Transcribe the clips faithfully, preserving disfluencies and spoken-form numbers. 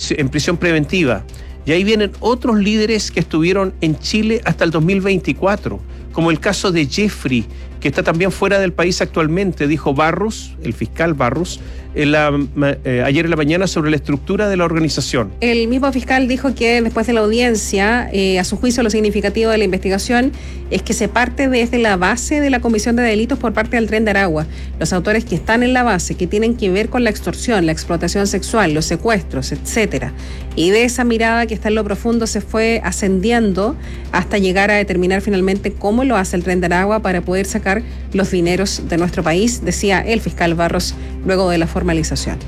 en prisión preventiva. Y ahí vienen otros líderes que estuvieron en Chile hasta el dos mil veinticuatro, como el caso de Jeffrey, que está también fuera del país actualmente, dijo Barros, el fiscal Barros, en la, eh, ayer en la mañana sobre la estructura de la organización. El mismo fiscal dijo que después de la audiencia, eh, a su juicio lo significativo de la investigación es que se parte desde la base de la comisión de delitos por parte del Tren de Aragua. Los autores que están en la base, que tienen que ver con la extorsión, la explotación sexual, los secuestros, etcétera. Y de esa mirada que está en lo profundo se fue ascendiendo hasta llegar a determinar finalmente cómo lo hace el Tren de Aragua para poder sacar los dineros de nuestro país, decía el fiscal Barros luego de la formalización.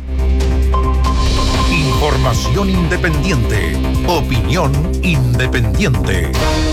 Información independiente, opinión independiente.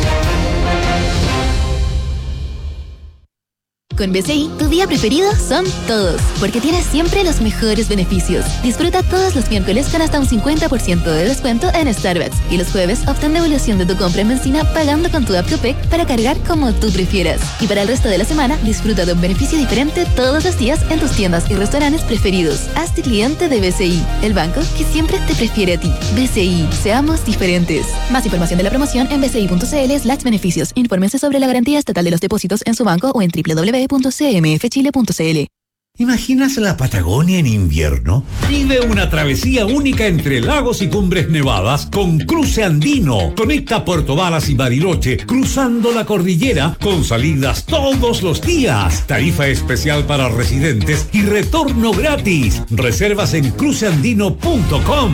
Con B C I, tu día preferido son todos, porque tienes siempre los mejores beneficios. Disfruta todos los miércoles con hasta un cincuenta por ciento de descuento en Starbucks y los jueves obtén devolución de tu compra en benzina pagando con tu app Copec para cargar como tú prefieras. Y para el resto de la semana, disfruta de un beneficio diferente todos los días en tus tiendas y restaurantes preferidos. Hazte cliente de B C I, el banco que siempre te prefiere a ti. B C I, seamos diferentes. Más información de la promoción en bci.cl slash beneficios. Infórmense sobre la garantía estatal de los depósitos en su banco o en doble u doble u doble u punto c m f chile punto c l. ¿Imaginas la Patagonia en invierno? Vive una travesía única entre lagos y cumbres nevadas con Cruce Andino. Conecta Puerto Varas y Bariloche cruzando la cordillera con salidas todos los días. Tarifa especial para residentes y retorno gratis. Reservas en cruce andino punto com.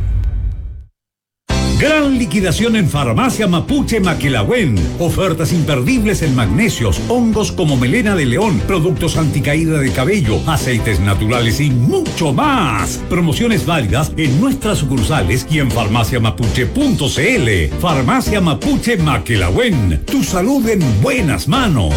Gran liquidación en Farmacia Mapuche Maquelahuen. Ofertas imperdibles en magnesios, hongos como melena de león, productos anticaída de cabello, aceites naturales y mucho más. Promociones válidas en nuestras sucursales y en farmacia mapuche punto c l. Farmacia Mapuche Maquelahuen. Tu salud en buenas manos.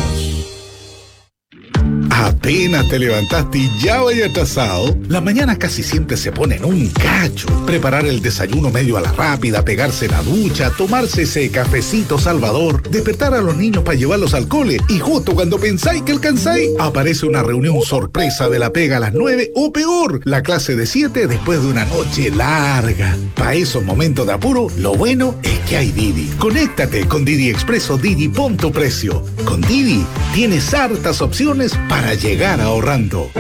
Apenas te levantaste y ya vaya atrasado. Las mañanas casi siempre se ponen un cacho. Preparar el desayuno medio a la rápida, pegarse la ducha, tomarse ese cafecito salvador, despertar a los niños para llevarlos al cole y justo cuando pensáis que alcanzáis, aparece una reunión sorpresa de la pega a las nueve o peor, la clase de siete después de una noche larga. Para esos momentos de apuro, lo bueno es que hay Didi. Conéctate con Didi Expreso Didi Punto Precio. Con Didi tienes hartas opciones para llegar ahorrando.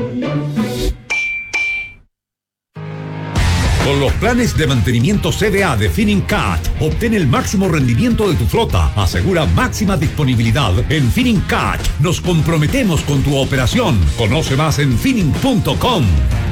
Con los planes de mantenimiento C D A de Finincat, obtén el máximo rendimiento de tu flota. Asegura máxima disponibilidad. En Finincat nos comprometemos con tu operación. Conoce más en fining punto com.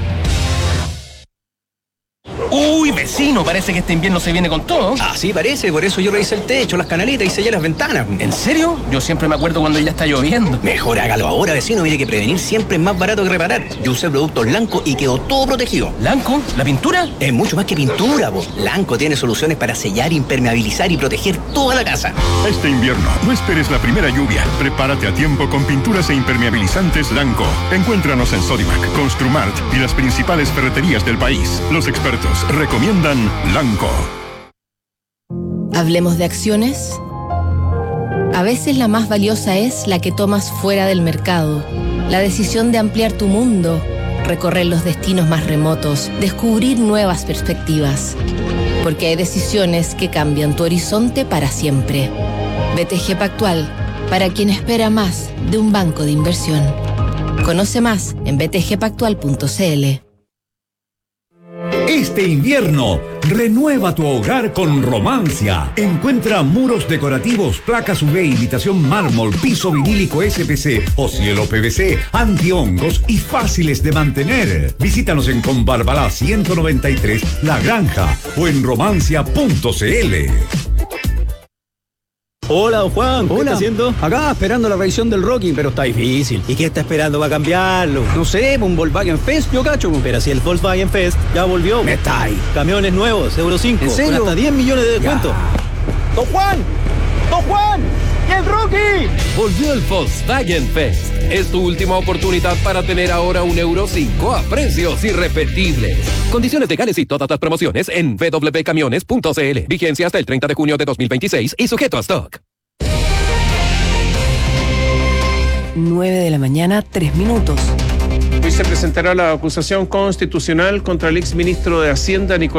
Uy, vecino, parece que este invierno se viene con todo. Así parece, por eso yo revisé el techo, las canaletas y sellé las ventanas. ¿En serio? Yo siempre me acuerdo cuando ya está lloviendo. Mejor hágalo ahora, vecino, mire que prevenir siempre es más barato que reparar. Yo usé productos Lanco y quedó todo protegido. ¿Lanco? ¿La pintura? Es mucho más que pintura, po. Lanco tiene soluciones para sellar, impermeabilizar y proteger toda la casa. Este invierno, no esperes la primera lluvia. Prepárate a tiempo con pinturas e impermeabilizantes Lanco. Encuéntranos en Sodimac, Construmart y las principales ferreterías del país. Los expertos recomiendan Lanco. Hablemos de acciones. A veces la más valiosa es la que tomas fuera del mercado. La decisión de ampliar tu mundo, recorrer los destinos más remotos, descubrir nuevas perspectivas. Porque hay decisiones que cambian tu horizonte para siempre. B T G Pactual, para quien espera más de un banco de inversión. Conoce más en b t g pactual punto c l. Este invierno, renueva tu hogar con Romancia. Encuentra muros decorativos, placas U V, imitación mármol, piso vinílico S P C o cielo P V C, antihongos y fáciles de mantener. Visítanos en Conbarbalá ciento noventa y tres, La Granja o en romancia punto c l. Hola, don Juan, ¿qué Hola. está haciendo? Acá esperando la revisión del Rocking, pero está difícil. ¿Y qué está esperando para cambiarlo? No sé, un Volkswagen Fest, yo cacho. Pero si el Volkswagen Fest ya volvió. Me está ahí. Camiones nuevos, Euro cinco. ¿En serio? Con hasta diez millones de descuento. Ya. ¡Don Juan! ¡Don Juan! ¡Y el Rocky! Volvió el Volkswagen Fest. Es tu última oportunidad para tener ahora un Euro cinco a precios irrepetibles. Condiciones legales y todas las promociones en w w w punto camiones punto c l. Vigencia hasta el treinta de junio de dos mil veintiséis y sujeto a stock. nueve de la mañana, tres minutos. Hoy se presentará la acusación constitucional contra el exministro de Hacienda, Nicolás